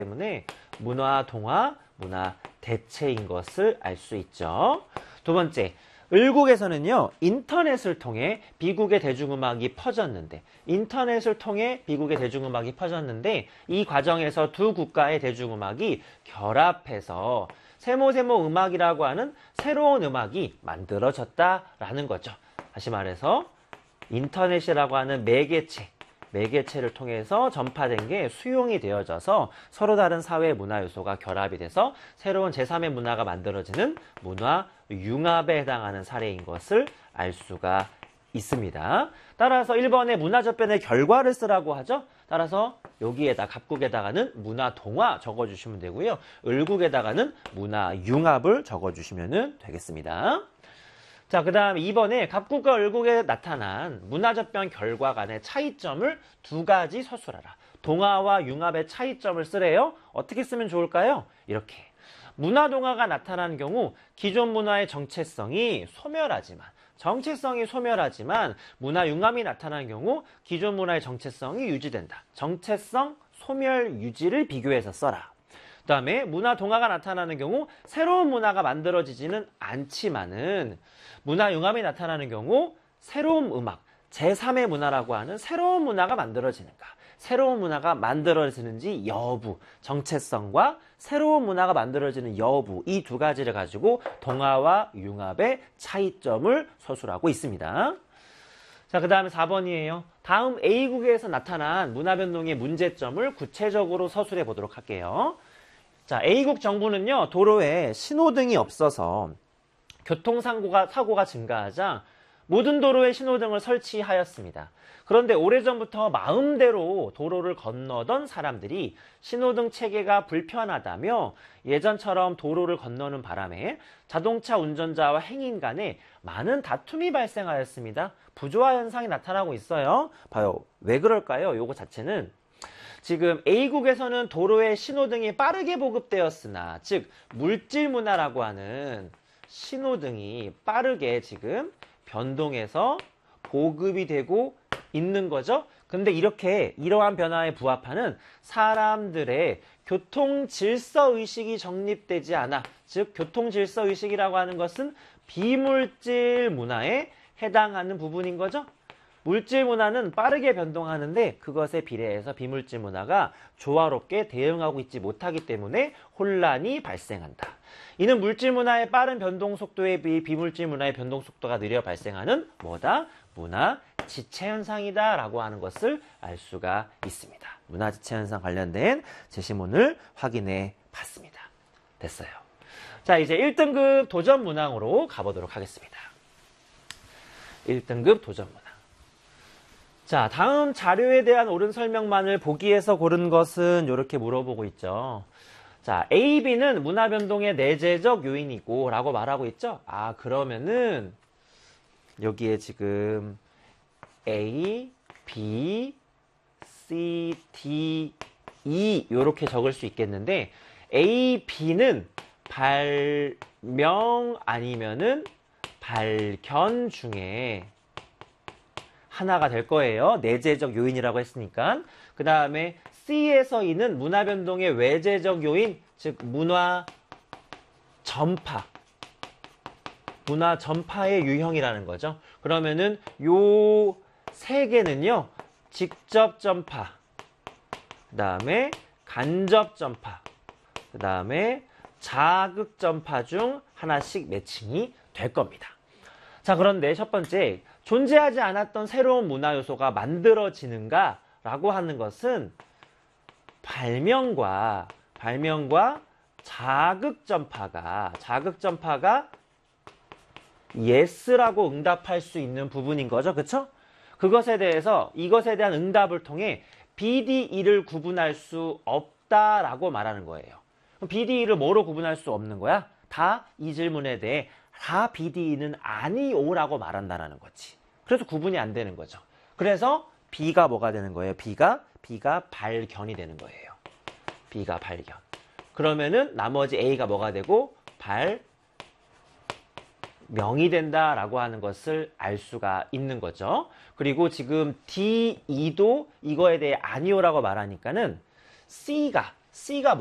때문에 문화 동화, 문화 대체인 것을 알 수 있죠. 두 번째, 을국에서는요, 인터넷을 통해 비극의 대중음악이 퍼졌는데, 이 과정에서 두 국가의 대중음악이 결합해서 세모세모 음악이라고 하는 새로운 음악이 만들어졌다라는 거죠. 다시 말해서 인터넷이라고 하는 매개체를 통해서 전파된 게 수용이 되어져서 서로 다른 사회 문화 요소가 결합이 돼서 새로운 제3의 문화가 만들어지는 문화 융합에 해당하는 사례인 것을 알 수가 있습니다. 따라서 1번에 문화접변의 결과를 쓰라고 하죠. 따라서 여기에다 갑국에다가는 문화 동화 적어주시면 되고요. 을국에다가는 문화 융합을 적어주시면 되겠습니다. 자, 그 다음 2번에 갑국과 을국에 나타난 문화접변 결과 간의 차이점을 두 가지 서술하라. 동화와 융합의 차이점을 쓰래요. 어떻게 쓰면 좋을까요? 이렇게. 문화동화가 나타난 경우 기존 문화의 정체성이 소멸하지만 문화융합이 나타난 경우 기존 문화의 정체성이 유지된다. 정체성, 소멸, 유지를 비교해서 써라. 그 다음에 문화동화가 나타나는 경우 새로운 문화가 만들어지지는 않지만은 문화융합이 나타나는 경우 새로운 음악, 제3의 문화라고 하는 새로운 문화가 만들어지는가. 새로운 문화가 만들어지는지 여부, 정체성과 새로운 문화가 만들어지는 여부, 이 두 가지를 가지고 동화와 융합의 차이점을 서술하고 있습니다. 자, 그 다음에 4번이에요. 다음 A국에서 나타난 문화변동의 문제점을 구체적으로 서술해 보도록 할게요. 자, A국 정부는요, 도로에 신호등이 없어서 교통사고가 증가하자 모든 도로에 신호등을 설치하였습니다. 그런데 오래전부터 마음대로 도로를 건너던 사람들이 신호등 체계가 불편하다며 예전처럼 도로를 건너는 바람에 자동차 운전자와 행인 간에 많은 다툼이 발생하였습니다. 부조화 현상이 나타나고 있어요. 봐요. 왜 그럴까요? 요거 자체는 지금 A국에서는 도로에 신호등이 빠르게 보급되었으나, 즉 물질 문화라고 하는 신호등이 빠르게 지금 변동해서 보급이 되고 있는 거죠. 근데 이러한 변화에 부합하는 사람들의 교통 질서 의식이 정립되지 않아, 즉 교통 질서 의식이라고 하는 것은 비물질 문화에 해당하는 부분인 거죠. 물질 문화는 빠르게 변동하는데 그것에 비례해서 비물질 문화가 조화롭게 대응하고 있지 못하기 때문에 혼란이 발생한다. 이는 물질 문화의 빠른 변동 속도에 비해 비물질 문화의 변동 속도가 느려 발생하는 뭐다? 문화 지체 현상이다 라고 하는 것을 알 수가 있습니다. 문화 지체 현상 관련된 제시문을 확인해 봤습니다. 됐어요. 자, 이제 1등급 도전 문항으로 가보도록 하겠습니다. 1등급 도전 문항. 자, 다음 자료에 대한 옳은 설명만을 보기에서 고른 것은 이렇게 물어보고 있죠. 자, A, B는 문화 변동의 내재적 요인이고 라고 말하고 있죠. 아, 그러면은 여기에 지금 A, B, C, D, E 이렇게 적을 수 있겠는데 A, B는 발명 아니면은 발견 중에 하나가 될 거예요. 내재적 요인이라고 했으니까. 그 다음에 C에서 E는 문화 변동의 외재적 요인, 즉 문화 전파의 유형이라는 거죠. 그러면은 요 세 개는요, 직접 전파, 그 다음에 간접 전파, 그 다음에 자극 전파 중 하나씩 매칭이 될 겁니다. 자, 그런데 첫 번째, 존재하지 않았던 새로운 문화 요소가 만들어지는가 라고 하는 것은 발명과 자극 전파가 yes라고 응답할 수 있는 부분인 거죠. 그쵸? 이것에 대한 응답을 통해 BDE를 구분할 수 없다라고 말하는 거예요. 그럼 BDE를 뭐로 구분할 수 없는 거야? 다 이 질문에 대해 다 BDE는 아니오라고 말한다는 거지. 그래서 구분이 안 되는 거죠. 그래서 B가 뭐가 되는 거예요? B가 발견이 되는 거예요. B가 발견. 그러면은 나머지 A가 뭐가 되고 발명이 된다라고 하는 것을 알 수가 있는 거죠. 그리고 지금 D, E도 이거에 대해 아니오라고 말하니까는 C가 C가